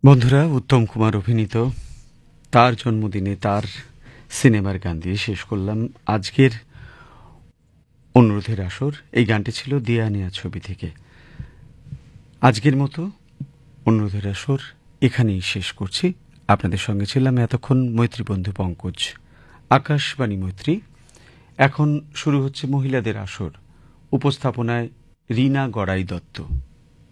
বন্ধুরা, উত্তম কুমার অভিনীত তার জন্মদিনে তার সিনেমার গান দিয়ে শেষ করলাম আজকের অনুরোধের আসর। এই গানটি ছিল দিয়া নেয়া ছবি থেকে। আজকের মতো অনুরোধের আসর এখানেই শেষ করছি। আপনাদের সঙ্গে ছিলাম এতক্ষণ মৈত্রীবন্ধু পঙ্কজ। আকাশবাণী মৈত্রী। এখন শুরু হচ্ছে মহিলাদের আসর। উপস্থাপনায় রীনা গড়াই দত্ত।